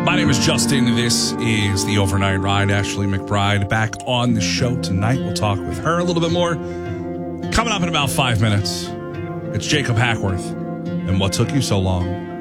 My name is Justin. This is the Overnight Ride. Ashley McBride back on the show tonight. We'll talk with her a little bit more. Coming up in about 5 minutes, it's Jacob Hackworth and What Took You So Long.